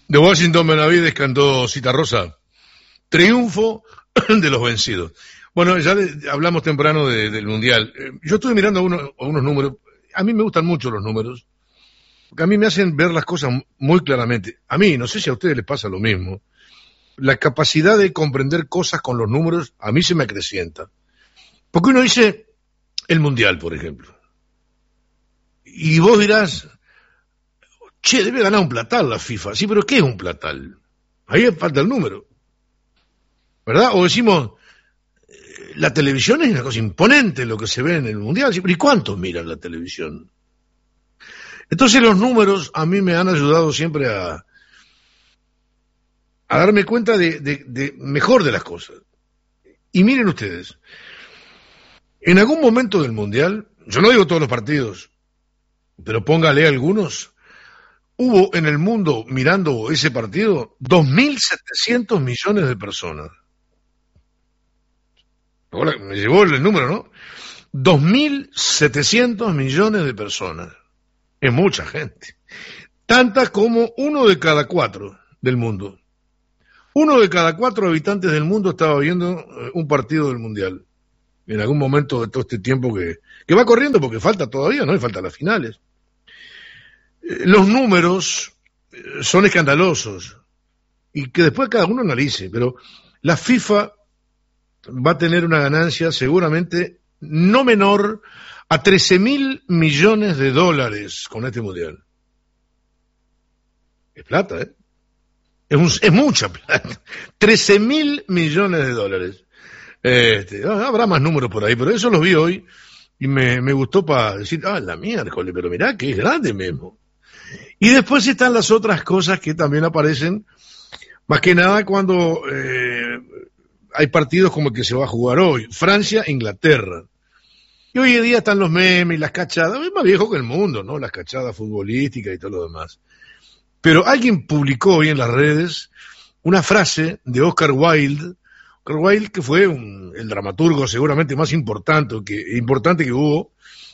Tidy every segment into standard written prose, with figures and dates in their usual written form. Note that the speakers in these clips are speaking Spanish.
De Washington Benavides cantó Citarrosa, triunfo de los vencidos. Bueno, ya hablamos temprano del Mundial. Yo estuve mirando unos números. A mí me gustan mucho los números, porque a mí me hacen ver las cosas muy claramente. A mí, no sé si a ustedes les pasa lo mismo, la capacidad de comprender cosas con los números a mí se me acrecienta. Porque uno dice el Mundial, por ejemplo, y vos dirás, che, debe ganar un platal la FIFA. Sí, pero ¿qué es un platal? Ahí falta el número, ¿verdad? O decimos, la televisión es una cosa imponente lo que se ve en el Mundial. ¿Y cuántos miran la televisión? Entonces los números a mí me han ayudado siempre a darme cuenta de mejor de las cosas. Y miren ustedes, en algún momento del Mundial, yo no digo todos los partidos, pero póngale algunos, hubo en el mundo mirando ese partido 2.700 millones de personas. Ahora me llevó el número, ¿no? 2.700 millones de personas. Es mucha gente. Tantas como 1 de cada 4 del mundo. 1 de cada 4 habitantes del mundo estaba viendo un partido del Mundial. En algún momento de todo este tiempo que va corriendo, porque falta todavía, ¿no? Y faltan las finales. Los números son escandalosos. Y que después cada uno analice. Pero la FIFA va a tener una ganancia seguramente no menor a 13.000 millones de dólares con este Mundial. Es plata, ¿eh? Es mucha plata. 13.000 millones de dólares. Habrá más números por ahí, pero eso los vi hoy y me gustó para decir, la miércoles, pero mirá que es grande mismo. Y después están las otras cosas que también aparecen, más que nada cuando hay partidos como el que se va a jugar hoy, Francia-Inglaterra. Y hoy en día están los memes y las cachadas, es más viejo que el mundo, ¿no? Las cachadas futbolísticas y todo lo demás. Pero alguien publicó hoy en las redes una frase de Oscar Wilde, que fue el dramaturgo seguramente más importante que hubo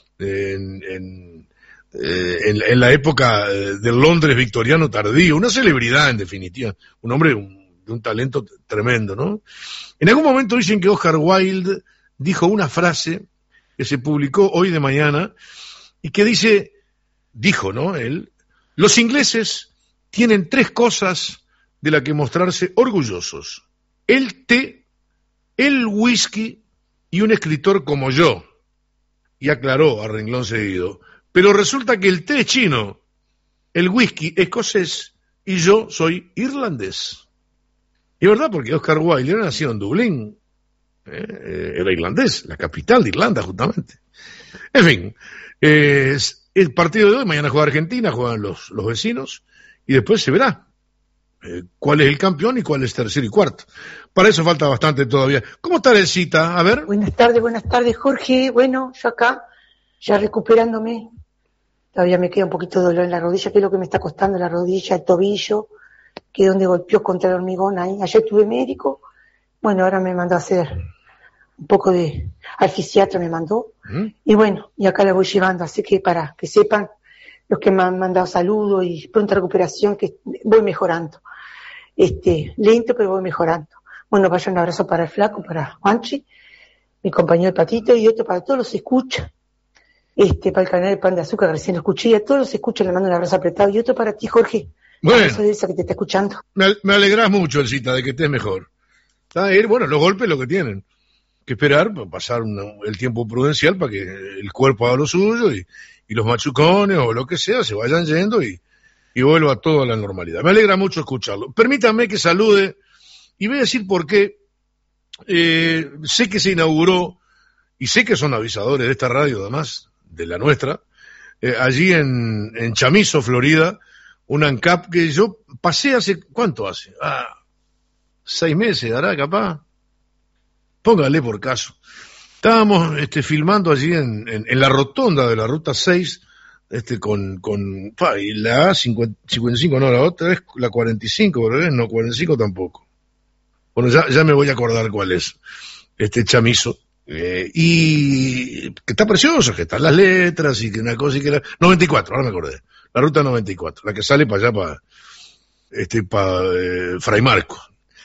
en la época del Londres victoriano tardío, una celebridad en definitiva, un hombre de un talento tremendo, ¿no? En algún momento dicen que Oscar Wilde dijo una frase que se publicó hoy de mañana y que dijo, ¿no? Él, los ingleses tienen 3 cosas de las que mostrarse orgullosos: el té, el whisky y un escritor como yo. Y aclaró a renglón seguido, pero resulta que el té es chino, el whisky escocés y yo soy irlandés. Y es verdad, porque Oscar Wilde era nacido en Dublín, era irlandés, la capital de Irlanda justamente. En fin, el partido de hoy, mañana juega Argentina, juegan los vecinos, y después se verá cuál es el campeón y cuál es tercero y cuarto. Para eso falta bastante todavía. ¿Cómo está Elcita? A ver. Buenas tardes, Jorge. Bueno, yo acá, ya recuperándome. Todavía me queda un poquito de dolor en la rodilla, que es lo que me está costando, la rodilla, el tobillo, que es donde golpeó contra el hormigón ahí. Ayer tuve médico, bueno, ahora me mandó a hacer un poco al fisiatra me mandó, y bueno, y acá la voy llevando, así que para que sepan los que me han mandado saludos y pronta recuperación, que voy mejorando. Lento, pero voy mejorando. Bueno, vaya un abrazo para el flaco, para Juanchi, mi compañero el Patito, y otro para todos los escucha. Para el canal de Pan de Azúcar, recién lo escuché, y a todos los escuchas le mando un abrazo apretado, y otro para ti, Jorge. Bueno, soy esa que te está escuchando. Me alegrás mucho, Elcita, de que estés mejor. Bueno, los golpes lo que tienen que esperar, pasar el tiempo prudencial para que el cuerpo haga lo suyo y los machucones o lo que sea se vayan yendo y vuelva todo a la normalidad. Me alegra mucho escucharlo. Permítanme que salude y voy a decir por qué. Sé que se inauguró y sé que son avisadores de esta radio, además de la nuestra, allí en Chamizo, Florida, un ANCAP que yo pasé ¿cuánto hace? 6 meses, ¿hará capaz? Póngale por caso. Estábamos filmando allí en la rotonda de la ruta 6, y la A55, no, la otra es la 45, ¿verdad? No, 45 tampoco. Bueno, ya me voy a acordar cuál es, Chamizo. Y que está precioso, que están las letras y que una cosa y que 94, ahora me acordé. La ruta 94, la que sale para allá, Fray Marcos.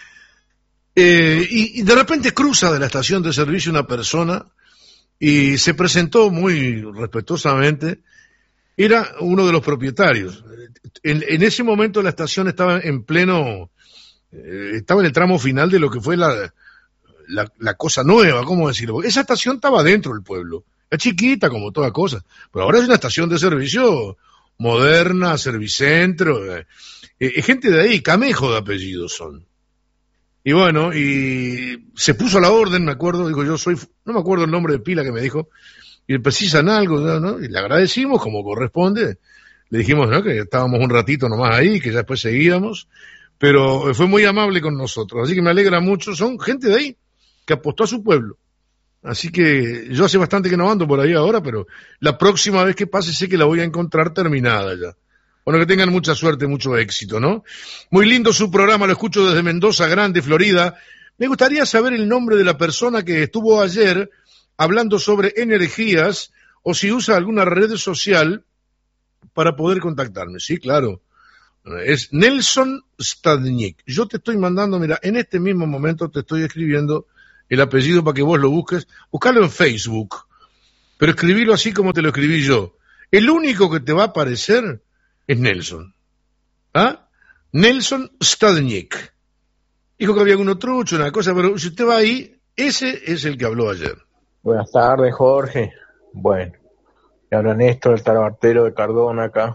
Y de repente cruza de la estación de servicio una persona y se presentó muy respetuosamente. Era uno de los propietarios. En ese momento la estación estaba estaba en el tramo final de lo que fue la cosa nueva, ¿cómo decirlo? Porque esa estación estaba dentro del pueblo. Es chiquita como toda cosa, pero ahora es una estación de servicio moderna, servicentro, gente de ahí, Camejo de apellidos son. Y bueno, y se puso a la orden, me acuerdo, digo, no me acuerdo el nombre de pila que me dijo, y precisan algo, ¿no? Y le agradecimos como corresponde, le dijimos, ¿no?, que estábamos un ratito nomás ahí, que ya después seguíamos, pero fue muy amable con nosotros, así que me alegra mucho, son gente de ahí, que apostó a su pueblo. Así que yo hace bastante que no ando por ahí ahora, pero la próxima vez que pase sé que la voy a encontrar terminada ya. Bueno, que tengan mucha suerte, mucho éxito, ¿no? Muy lindo su programa, lo escucho desde Mendoza Grande, Florida. Me gustaría saber el nombre de la persona que estuvo ayer hablando sobre energías o si usa alguna red social para poder contactarme. Sí, claro. Es Nelson Stadnik. Yo te estoy mandando, mira, en este mismo momento te estoy escribiendo el apellido para que vos lo busques. Buscalo en Facebook, pero escribilo así como te lo escribí yo. El único que te va a aparecer es Nelson. ¿Ah? Nelson Stadnik. Dijo que había uno trucho, una cosa, pero si usted va ahí, ese es el que habló ayer. Buenas tardes, Jorge. Bueno, me habla Néstor, el tarabartero de Cardona acá.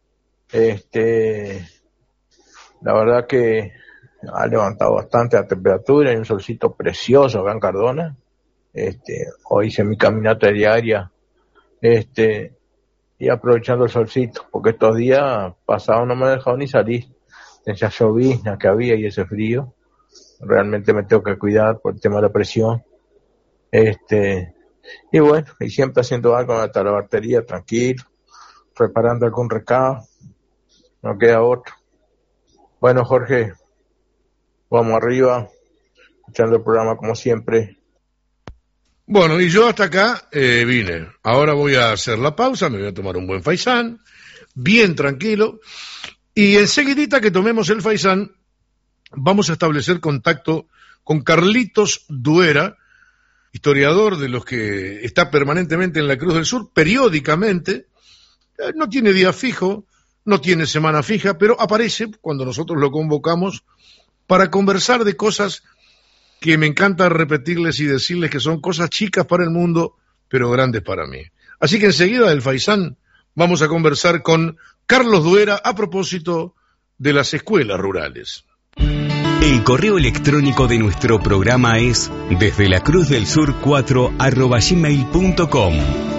La verdad que ha levantado bastante la temperatura, hay un solcito precioso acá en Cardona. Hoy hice mi caminata diaria, y aprovechando el solcito, porque estos días pasados no me he dejado ni salir, esa llovizna que había y ese frío, realmente me tengo que cuidar por el tema de la presión, y bueno, y siempre haciendo algo en la talabartería, tranquilo, preparando algún recado, no queda otro. Bueno, Jorge, vamos arriba, escuchando el programa como siempre. Bueno, y yo hasta acá vine. Ahora voy a hacer la pausa, me voy a tomar un buen faisán, bien tranquilo, y enseguidita que tomemos el faisán, vamos a establecer contacto con Carlitos Duera, historiador de los que está permanentemente en la Cruz del Sur, periódicamente, no tiene día fijo, no tiene semana fija, pero aparece cuando nosotros lo convocamos para conversar de cosas que me encanta repetirles y decirles que son cosas chicas para el mundo, pero grandes para mí. Así que enseguida del faisán vamos a conversar con Carlos Duera a propósito de las escuelas rurales. El correo electrónico de nuestro programa es desdelacruzdelsur4@gmail.com.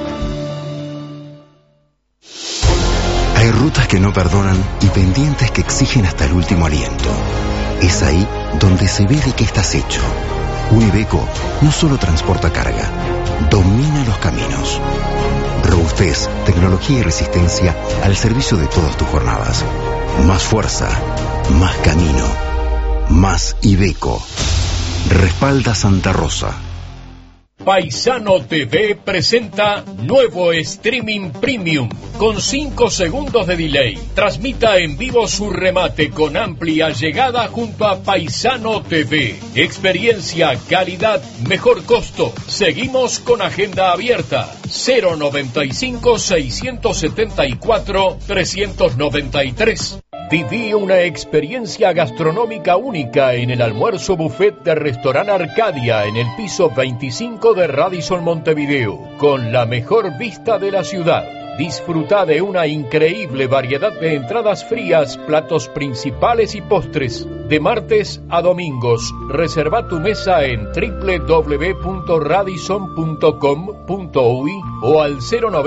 Hay rutas que no perdonan y pendientes que exigen hasta el último aliento. Es ahí donde se ve de qué estás hecho. Un Iveco no solo transporta carga, domina los caminos. Robustez, tecnología y resistencia al servicio de todas tus jornadas. Más fuerza, más camino, más Iveco. Respalda Santa Rosa. Paisano TV presenta nuevo streaming premium con 5 segundos de delay. Transmita en vivo su remate con amplia llegada junto a Paisano TV. Experiencia, calidad, mejor costo. Seguimos con agenda abierta. 095-674-393. Viví una experiencia gastronómica única en el almuerzo buffet de Restaurant Arcadia en el piso 25 de Radisson Montevideo, con la mejor vista de la ciudad. Disfruta de una increíble variedad de entradas frías, platos principales y postres. De martes a domingos, reserva tu mesa en www.radisson.com.uy o al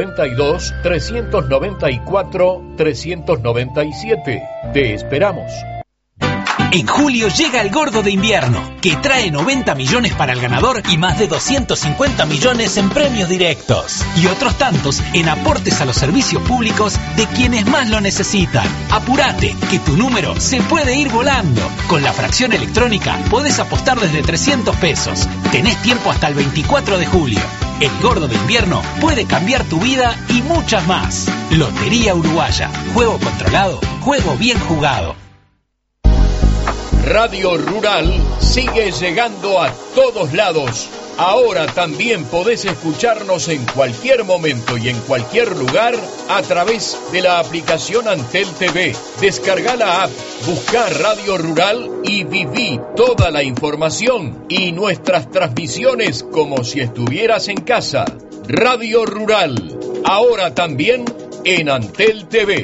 092-394-397. Te esperamos. En julio llega el Gordo de Invierno, que trae 90 millones para el ganador y más de 250 millones en premios directos. Y otros tantos en aportes a los servicios públicos de quienes más lo necesitan. Apurate, que tu número se puede ir volando. Con la fracción electrónica podés apostar desde 300 pesos. Tenés tiempo hasta el 24 de julio. El Gordo de Invierno puede cambiar tu vida y muchas más. Lotería Uruguaya. Juego controlado, juego bien jugado. Radio Rural sigue llegando a todos lados. Ahora también podés escucharnos en cualquier momento y en cualquier lugar a través de la aplicación Antel TV. Descarga la app, buscá Radio Rural y viví toda la información y nuestras transmisiones como si estuvieras en casa. Radio Rural, ahora también en Antel TV.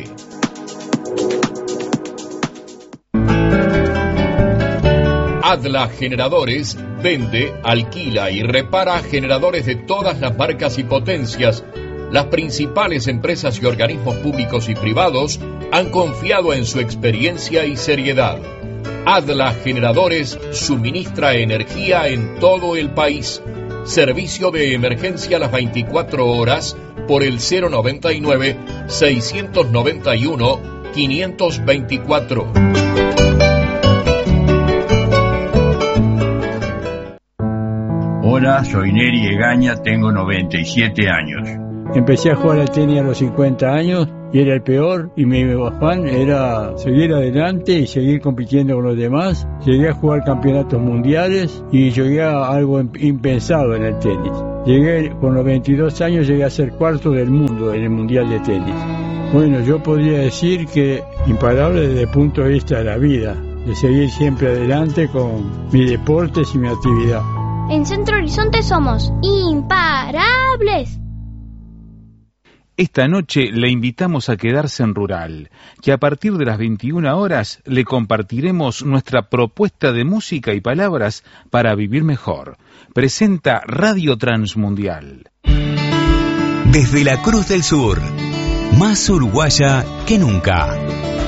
Adla Generadores vende, alquila y repara generadores de todas las marcas y potencias. Las principales empresas y organismos públicos y privados han confiado en su experiencia y seriedad. Adla Generadores suministra energía en todo el país. Servicio de emergencia a las 24 horas por el 091-691-524. Hola, soy Neri Egaña, tengo 97 años. Empecé a jugar al tenis a los 50 años y era el peor, y mi afán era seguir adelante y seguir compitiendo con los demás. Llegué a jugar campeonatos mundiales y llegué a algo impensado en el tenis. Con los 22 años llegué a ser cuarto del mundo en el mundial de tenis. Bueno, yo podría decir que imparable desde el punto de vista de la vida, de seguir siempre adelante con mis deportes y mi actividad. En Centro Horizonte somos imparables. Esta noche le invitamos a quedarse en Rural, que a partir de las 21 horas le compartiremos nuestra propuesta de música y palabras para vivir mejor. Presenta Radio Transmundial. Desde la Cruz del Sur, más uruguaya que nunca.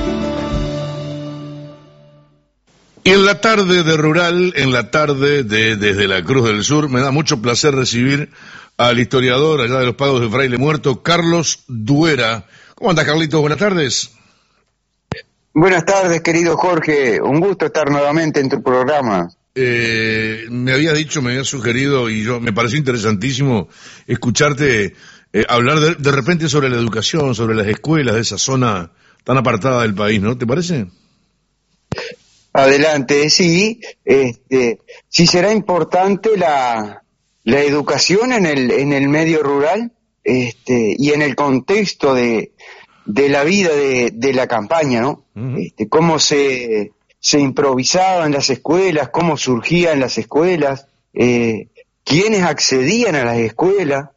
Y en la tarde de Rural, en la tarde de Desde la Cruz del Sur, me da mucho placer recibir al historiador allá de los Pagos de Fraile Muerto, Carlos Duera. ¿Cómo andas, Carlitos? Buenas tardes. Buenas tardes, querido Jorge. Un gusto estar nuevamente en tu programa. Me habías sugerido, y me pareció interesantísimo escucharte hablar de repente sobre la educación, sobre las escuelas de esa zona tan apartada del país, ¿no? ¿Te parece? Adelante, sí. Sí será importante la educación en el medio rural, y en el contexto de la vida de la campaña, ¿no? Uh-huh. Cómo se improvisaba en las escuelas, cómo surgían las escuelas, quiénes accedían a las escuelas.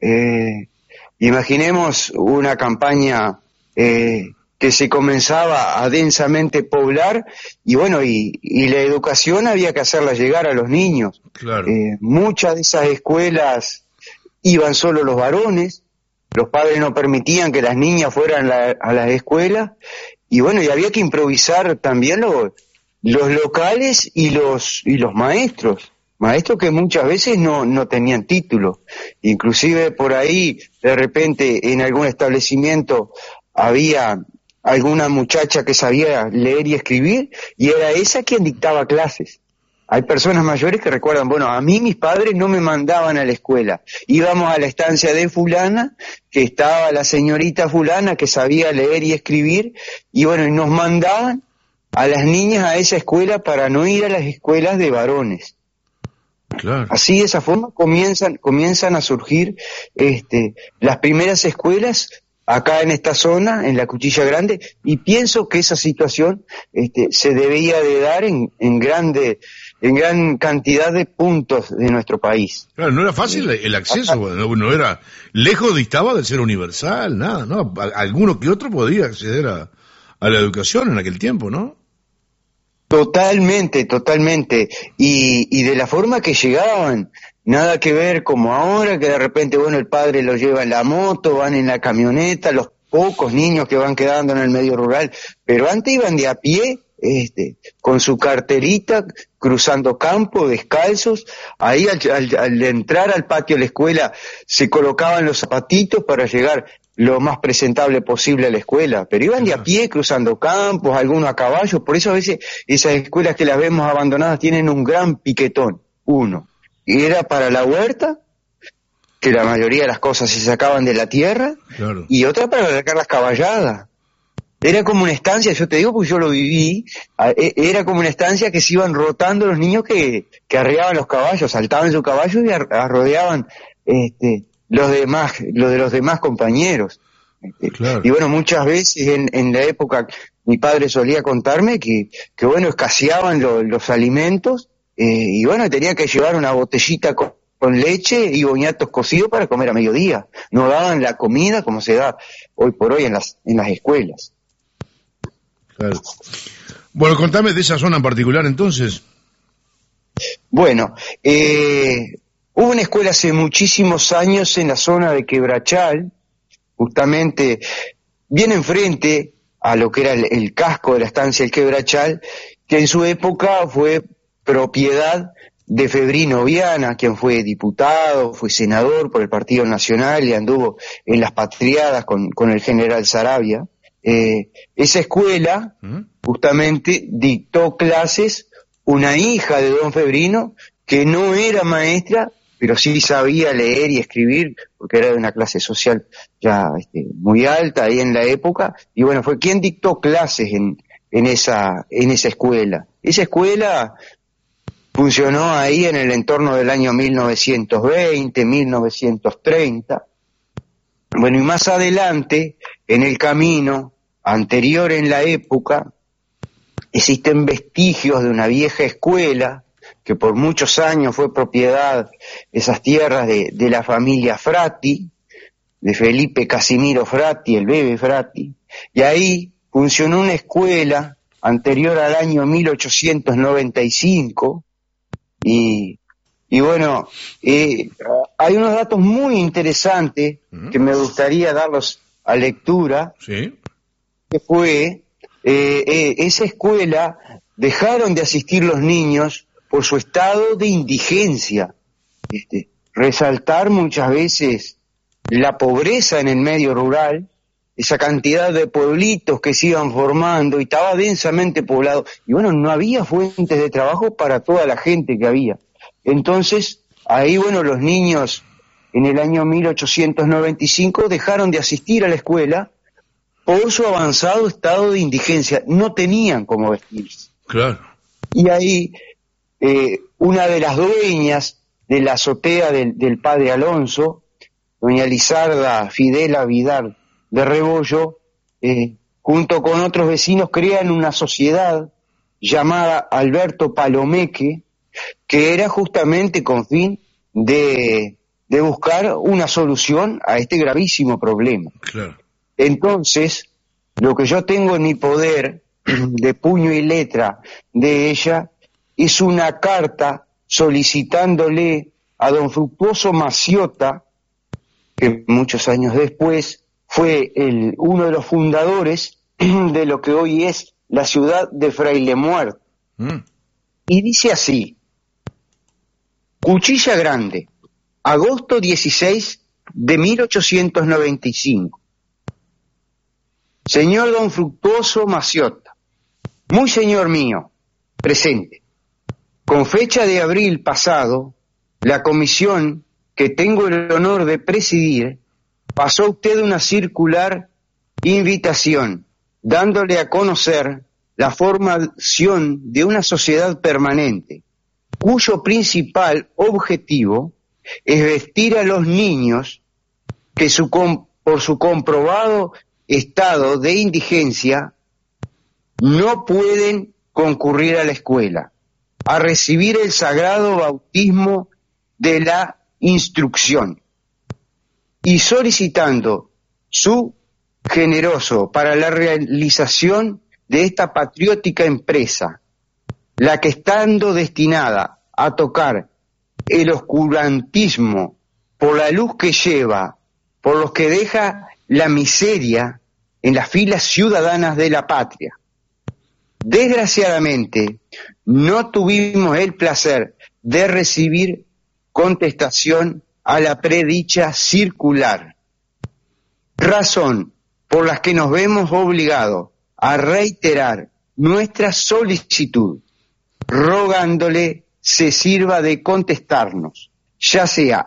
Imaginemos una campaña que se comenzaba a densamente poblar, y bueno, y la educación había que hacerla llegar a los niños. Claro. Muchas de esas escuelas iban solo los varones, los padres no permitían que las niñas fueran a las escuelas, y bueno, y había que improvisar también los locales y los maestros que muchas veces no tenían título. Inclusive por ahí, de repente, en algún establecimiento había alguna muchacha que sabía leer y escribir, y era esa quien dictaba clases. Hay personas mayores que recuerdan, bueno, a mí mis padres no me mandaban a la escuela, íbamos a la estancia de fulana, que estaba la señorita fulana que sabía leer y escribir, y bueno, y nos mandaban a las niñas a esa escuela para no ir a las escuelas de varones. Claro. Así, de esa forma comienzan a surgir las primeras escuelas acá en esta zona, en la Cuchilla Grande, y pienso que esa situación se debía de dar en gran cantidad de puntos de nuestro país. Claro, no era fácil el acceso, no era, lejos distaba de ser universal, nada, ¿no? Alguno que otro podía acceder a la educación en aquel tiempo, ¿no? Totalmente, y de la forma que llegaban, nada que ver como ahora, que de repente, bueno, el padre lo lleva en la moto, van en la camioneta, los pocos niños que van quedando en el medio rural, pero antes iban de a pie, con su carterita, cruzando campo, descalzos. Ahí al entrar al patio de la escuela se colocaban los zapatitos para llegar lo más presentable posible a la escuela, pero iban de a pie, cruzando campos, algunos a caballo. Por eso a veces esas escuelas que las vemos abandonadas tienen un gran piquetón, uno, y era para la huerta, que la mayoría de las cosas se sacaban de la tierra, claro, y otra para sacar las caballadas. Era como una estancia, yo te digo porque yo lo viví, era como una estancia que se iban rotando los niños que arreaban los caballos, saltaban su caballo y rodeaban los de los demás compañeros. Claro. Y bueno, muchas veces en la época mi padre solía contarme que bueno, escaseaban los alimentos, y bueno, tenía que llevar una botellita con leche y boñatos cocidos para comer a mediodía. No daban la comida como se da hoy por hoy en las escuelas. Claro. Bueno, contame de esa zona en particular entonces. Bueno, hubo una escuela hace muchísimos años en la zona de Quebrachal, justamente bien enfrente a lo que era el casco de la estancia del Quebrachal, que en su época fue propiedad de Febrino Viana, quien fue diputado, fue senador por el Partido Nacional y anduvo en las patriadas con el general Saravia. Esa escuela justamente dictó clases una hija de don Febrino que no era maestra, pero sí sabía leer y escribir, porque era de una clase social ya muy alta ahí en la época, y bueno, fue quien dictó clases en esa escuela. Esa escuela funcionó ahí en el entorno del año 1920, 1930. Bueno, y más adelante, en el camino anterior en la época, existen vestigios de una vieja escuela que por muchos años fue propiedad, esas tierras de la familia Frati, de Felipe Casimiro Frati, el Bebe Frati, y ahí funcionó una escuela anterior al año 1895, y bueno, hay unos datos muy interesantes que me gustaría darlos a lectura. Sí. Que fue, esa escuela dejaron de asistir los niños por su estado de indigencia. Resaltar muchas veces la pobreza en el medio rural, esa cantidad de pueblitos que se iban formando y estaba densamente poblado. Y bueno, no había fuentes de trabajo para toda la gente que había. Entonces, ahí bueno, los niños en el año 1895 dejaron de asistir a la escuela por su avanzado estado de indigencia, no tenían cómo vestirse. Claro. Y ahí una de las dueñas de la azotea del padre Alonso, doña Lizarda Fidela Vidal de Rebollo, junto con otros vecinos crean una sociedad llamada Alberto Palomeque, que era justamente con fin de buscar una solución a este gravísimo problema. Claro. Entonces, lo que yo tengo en mi poder, de puño y letra de ella, es una carta solicitándole a don Fructuoso Maciota, que muchos años después fue uno de los fundadores de lo que hoy es la ciudad de Fraile Muerto. Y dice así: Cuchilla Grande, agosto 16 de 1895. Señor don Fructuoso Maciota, muy señor mío, presente. Con fecha de abril pasado, la comisión que tengo el honor de presidir pasó a usted una circular invitación, dándole a conocer la formación de una sociedad permanente, cuyo principal objetivo es vestir a los niños que por su comprobado estado de indigencia no pueden concurrir a la escuela, a recibir el sagrado bautismo de la instrucción, y solicitando su generoso para la realización de esta patriótica empresa, la que estando destinada a tocar el oscurantismo por la luz que lleva, por los que deja la miseria en las filas ciudadanas de la patria. Desgraciadamente, no tuvimos el placer de recibir contestación a la predicha circular, razón por la que nos vemos obligados a reiterar nuestra solicitud, rogándole se sirva de contestarnos, ya sea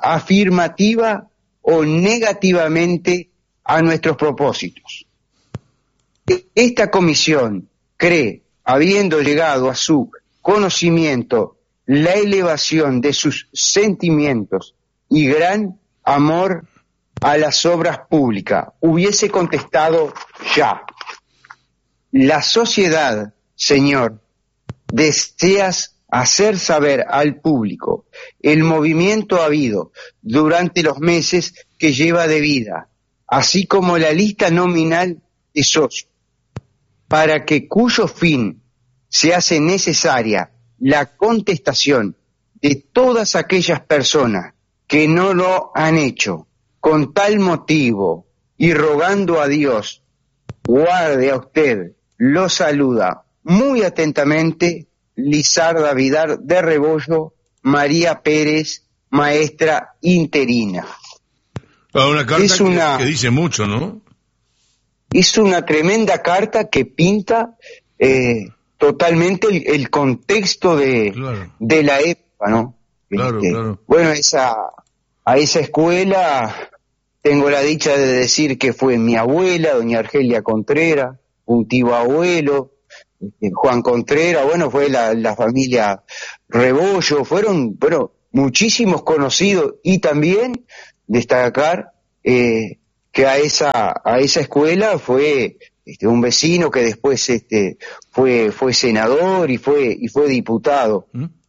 afirmativa o negativamente, a nuestros propósitos. Esta comisión cree, habiendo llegado a su conocimiento la elevación de sus sentimientos y gran amor a las obras públicas, hubiese contestado ya: la sociedad, señor, deseas hacer saber al público el movimiento habido durante los meses que lleva de vida, así como la lista nominal de socios, para que cuyo fin se hace necesaria la contestación de todas aquellas personas que no lo han hecho con tal motivo, y rogando a Dios guarde a usted, lo saluda muy atentamente Lizarda Vidar de Rebollo, María Pérez, maestra interina. Una carta que dice mucho, ¿no? Es una tremenda carta que pinta totalmente el contexto de la época, ¿no? Claro. Bueno, a esa escuela tengo la dicha de decir que fue mi abuela, doña Argelia Contreras, un tío abuelo, Juan Contreras, bueno, fue la familia Rebollo, fueron, muchísimos conocidos, y también destacar que a esa escuela fue un vecino que después fue senador y fue diputado,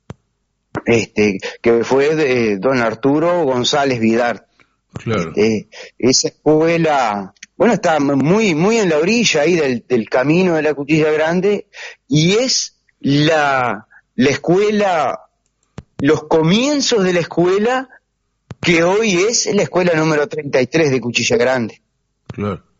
que fue don Arturo González Vidar. Claro. Esa escuela, está muy muy en la orilla ahí del camino de la Cuchilla Grande, y es la escuela, los comienzos de la escuela que hoy es la escuela número 33 de Cuchilla Grande. Claro.